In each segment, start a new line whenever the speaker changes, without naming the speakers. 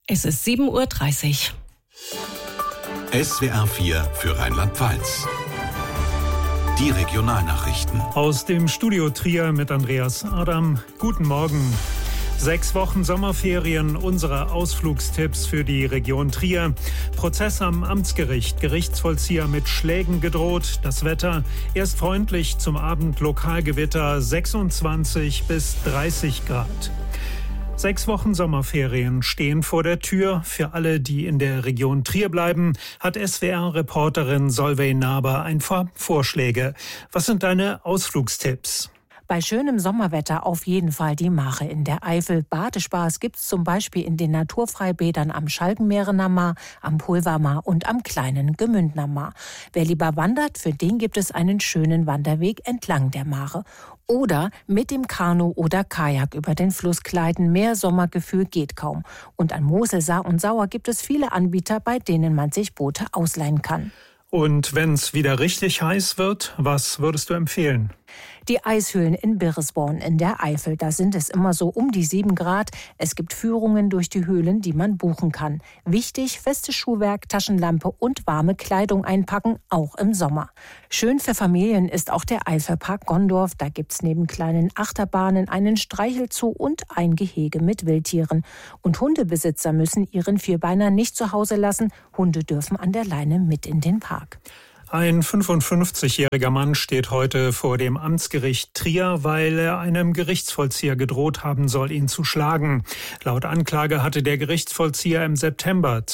Es ist 7:30 Uhr.
SWR 4 für Rheinland-Pfalz. Die Regionalnachrichten.
Aus dem Studio Trier mit Andreas Adam. Guten Morgen. 6 Wochen Sommerferien, unsere Ausflugstipps für die Region Trier. Prozess am Amtsgericht, Gerichtsvollzieher mit Schlägen gedroht. Das Wetter erst freundlich, zum Abend Lokalgewitter 26 bis 30 Grad. 6 Wochen Sommerferien stehen vor der Tür. Für alle, die in der Region Trier bleiben, hat SWR-Reporterin Solveig Naber ein paar Vorschläge. Was sind deine Ausflugstipps?
Bei schönem Sommerwetter auf jeden Fall die Mache in der Eifel. Badespaß gibt's zum Beispiel in den Naturfreibädern am Schalkenmeerener Maar, am Pulvermaar und am kleinen Gemündner Maar. Wer lieber wandert, für den gibt es einen schönen Wanderweg entlang der Maare. Oder mit dem Kanu oder Kajak über den Fluss gleiten. Mehr Sommergefühl geht kaum. Und an Mosel, Saar und Sauer gibt es viele Anbieter, bei denen man sich Boote ausleihen kann.
Und wenn es wieder richtig heiß wird, was würdest du empfehlen?
Die Eishöhlen in Birresborn in der Eifel, da sind es immer so um die 7 Grad. Es gibt Führungen durch die Höhlen, die man buchen kann. Wichtig, festes Schuhwerk, Taschenlampe und warme Kleidung einpacken, auch im Sommer. Schön für Familien ist auch der Eifelpark Gondorf. Da gibt's neben kleinen Achterbahnen einen Streichelzoo und ein Gehege mit Wildtieren. Und Hundebesitzer müssen ihren Vierbeiner nicht zu Hause lassen. Hunde dürfen an der Leine mit in den Park.
Ein 55-jähriger Mann steht heute vor dem Amtsgericht Trier, weil er einem Gerichtsvollzieher gedroht haben soll, ihn zu schlagen. Laut Anklage hatte der Gerichtsvollzieher im September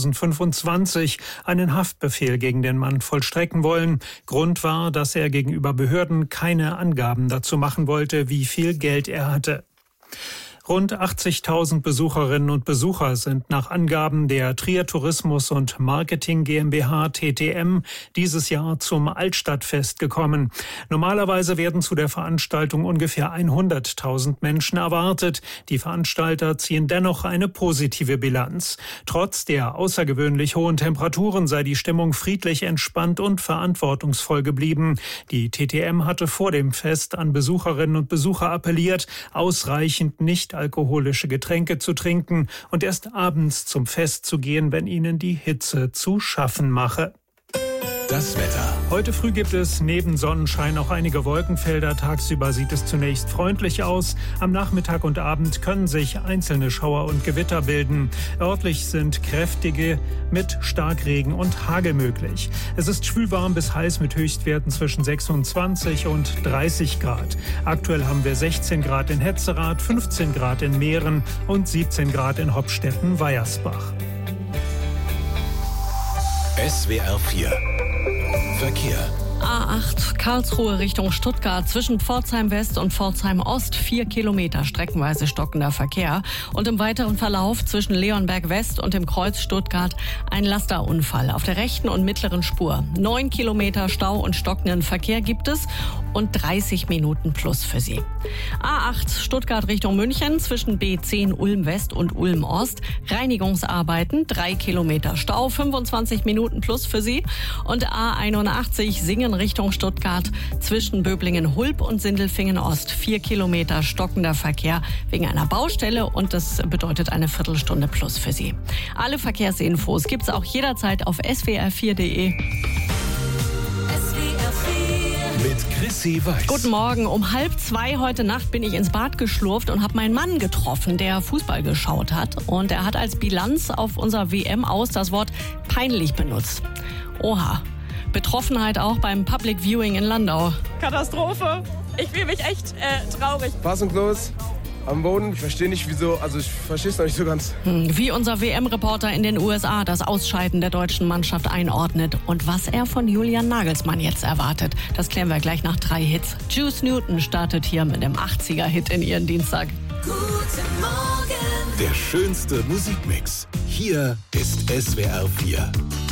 2025 einen Haftbefehl gegen den Mann vollstrecken wollen. Grund war, dass er gegenüber Behörden keine Angaben dazu machen wollte, wie viel Geld er hatte. Rund 80.000 Besucherinnen und Besucher sind nach Angaben der Trier Tourismus und Marketing GmbH TTM dieses Jahr zum Altstadtfest gekommen. Normalerweise werden zu der Veranstaltung ungefähr 100.000 Menschen erwartet. Die Veranstalter ziehen dennoch eine positive Bilanz. Trotz der außergewöhnlich hohen Temperaturen sei die Stimmung friedlich, entspannt und verantwortungsvoll geblieben. Die TTM hatte vor dem Fest an Besucherinnen und Besucher appelliert, ausreichend nicht alkoholische Getränke zu trinken und erst abends zum Fest zu gehen, wenn ihnen die Hitze zu schaffen mache.
Das Wetter.
Heute früh gibt es neben Sonnenschein auch einige Wolkenfelder. Tagsüber sieht es zunächst freundlich aus. Am Nachmittag und Abend können sich einzelne Schauer und Gewitter bilden. Örtlich sind kräftige mit Starkregen und Hagel möglich. Es ist schwülwarm bis heiß mit Höchstwerten zwischen 26 und 30 Grad. Aktuell haben wir 16 Grad in Hetzerath, 15 Grad in Mähren und 17 Grad in Hopstetten-Weiersbach.
SWR 4 Verkehr.
A8 Karlsruhe Richtung Stuttgart zwischen Pforzheim West und Pforzheim Ost 4 Kilometer streckenweise stockender Verkehr. Und im weiteren Verlauf zwischen Leonberg West und dem Kreuz Stuttgart ein Lasterunfall auf der rechten und mittleren Spur. 9 Kilometer Stau und stockenden Verkehr gibt es und 30 Minuten plus für Sie. A8 Stuttgart Richtung München zwischen B10 Ulm West und Ulm Ost. Reinigungsarbeiten, 3 Kilometer Stau, 25 Minuten plus für Sie. Und A81 Singen Richtung Stuttgart zwischen Böblingen-Hulb und Sindelfingen-Ost. 4 Kilometer stockender Verkehr wegen einer Baustelle und das bedeutet eine Viertelstunde plus für Sie. Alle Verkehrsinfos gibt's auch jederzeit auf swr4.de.
Mit Chrissy Weiß.
Guten Morgen. Um 1:30 heute Nacht bin ich ins Bad geschlurft und habe meinen Mann getroffen, der Fußball geschaut hat. Und er hat als Bilanz auf unser WM aus das Wort peinlich benutzt. Oha. Betroffenheit auch beim Public Viewing in Landau.
Katastrophe. Ich fühle mich echt traurig.
Fassungslos, am Boden. Ich verstehe nicht, wieso. Also ich verstehe es noch nicht so ganz.
Wie unser WM-Reporter in den USA das Ausscheiden der deutschen Mannschaft einordnet und was er von Julian Nagelsmann jetzt erwartet, das klären wir gleich nach 3 Hits. Juice Newton startet hier mit dem 80er-Hit in ihren Dienstag.
Guten Morgen. Der schönste Musikmix. Hier ist SWR 4.